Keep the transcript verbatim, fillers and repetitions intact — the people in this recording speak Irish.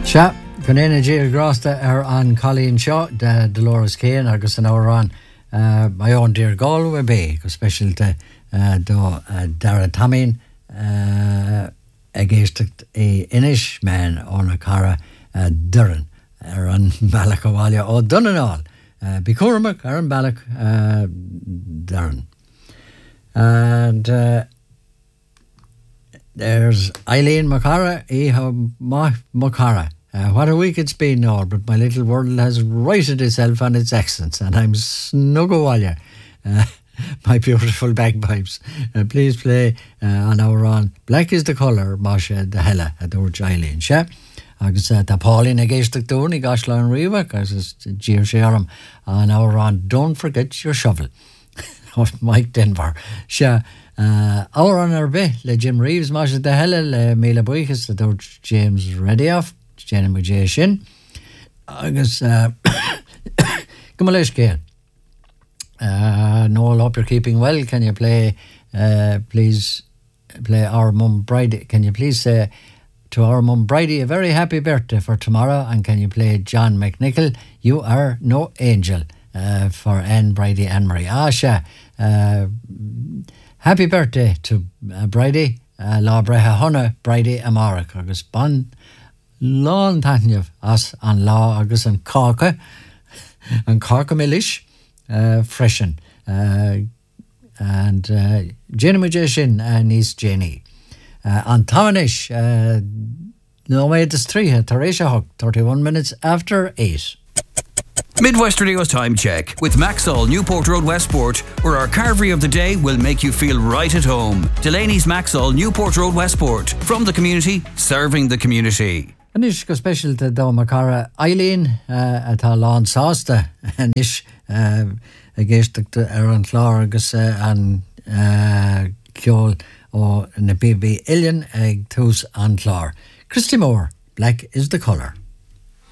Se, gan éine dír grasta ar an Colleen seo de Dolores Keane agus an ára an uh, my own dear Galway Bay go specialte uh, do uh, Dara Tamín uh, a géistecht é inis man ón a cara uh, Duran ar an bailach óháile ó Dunanáil uh, Bicúramach ar an bailach uh, Duran. And uh, there's Eileen Macara, Eha Macara. Uh, what a week it's been now, but my little world has righted itself on its accents, and I'm snuggle uh, my beautiful bagpipes. Uh, please play uh, on our own Black is the Colour, Masha the Hella, at the Eileen. She, agus uh, the Pauline against the Tony, Gashla and Riva, because it's Gio Sharam, on our own Don't Forget Your Shovel. Of Mike Denver. She, uh, our on our bit, le Jim Reeves, Masha the Hella, le Mila Buichas, the Dodge James Redioff. Jenny Mujay Shin. Agus, uh, Gumalish Gale. Uh, Noel, hope you're keeping well. Can you play, uh, please, play Our Mum Bridie? Can you please say to Our Mum Bridie a very happy birthday for tomorrow? And can you play John McNichol, You Are No Angel, uh, for Anne Bridie and Marie Asha? Uh, happy birthday to uh, Bridie, uh, La Breha Honna, Bridie Amaric. Agus Bon. Lán tainneamh as an lá agus an cáca an cáca millish uh, freshen uh, and uh, Jenny Mujay sin uh, níos Jenny uh, an táis uh, no méid is tríthe tar éis a thug thirty-one minutes after eight. Midwest Radio's time check with Maxall Newport Road Westport, where our carvery of the day will make you feel right at home. Delaney's Maxall Newport Road Westport, from the community, serving the community. Anish go special to do Macara Eileen uh, atá lán sásta anish uh, a géisteachta ar an chlár agus uh, an uh, ceol ó na B B Illion ag tús an chlár. Christy Moore, Black is the Colour.